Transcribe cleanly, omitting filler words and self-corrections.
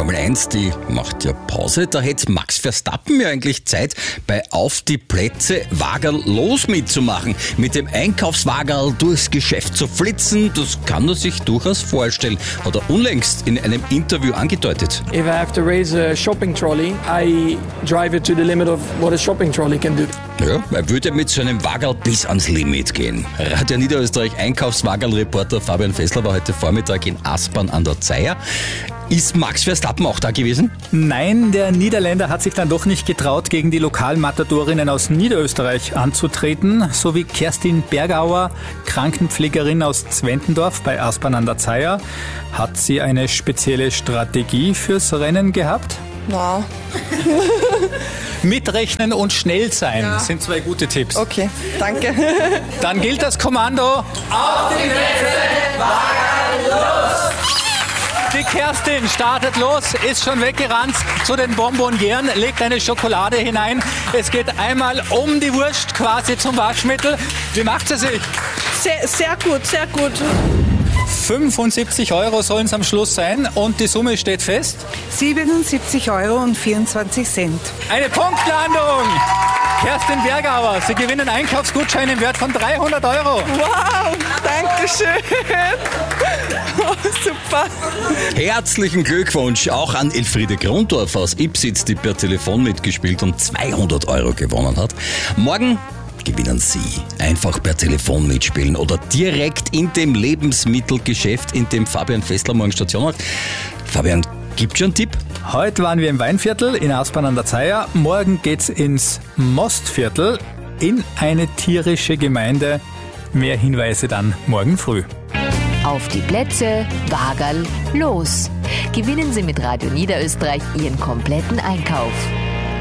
Formel 1, die macht ja Pause. Da hätte Max Verstappen ja eigentlich Zeit, bei Auf die Plätze Wagerl los mitzumachen. Mit dem Einkaufswagerl durchs Geschäft zu flitzen, das kann er sich durchaus vorstellen. Hat er unlängst in einem Interview angedeutet. If I have to raise a shopping trolley, I drive it to the limit of what a shopping trolley can do. Ja, er würde mit so einem Wagerl bis ans Limit gehen. Radio Niederösterreich Einkaufswagerl-Reporter Fabian Fessler war heute Vormittag in Aspern an der Zeier. Ist Max Verstappen auch da gewesen? Nein, der Niederländer hat sich dann doch nicht getraut, gegen die Lokalmatadorinnen aus Niederösterreich anzutreten, so wie Kerstin Bergauer, Krankenpflegerin aus Zwentendorf bei Aspern an der Zeier. Hat sie eine spezielle Strategie fürs Rennen gehabt? Na. Mitrechnen und schnell sein sind zwei gute Tipps. Okay, danke. Dann gilt das Kommando. Auf die Plätze, Wagerl, los! Die Kerstin startet los, ist schon weggerannt zu den Bonbonieren, legt eine Schokolade hinein. Es geht einmal um die Wurst quasi zum Waschmittel. Wie macht sie sich? Sehr gut, sehr gut. 75 € sollen es am Schluss sein und die Summe steht fest. 77,24 €. Eine Punktlandung! Kerstin Bergauer, Sie gewinnen Einkaufsgutschein im Wert von 300 €. Wow, danke schön. Oh, super. Herzlichen Glückwunsch auch an Elfriede Grundorf aus Ipsitz, die per Telefon mitgespielt und 200 € gewonnen hat. Morgen gewinnen Sie. Einfach per Telefon mitspielen oder direkt in dem Lebensmittelgeschäft, in dem Fabian Fessler morgen Station hat. Fabian, gibt schon einen Tipp? Heute waren wir im Weinviertel in Aspern an der Zeier. Morgen geht's ins Mostviertel in eine tierische Gemeinde. Mehr Hinweise dann morgen früh. Auf die Plätze, Wagerl, los! Gewinnen Sie mit Radio Niederösterreich Ihren kompletten Einkauf.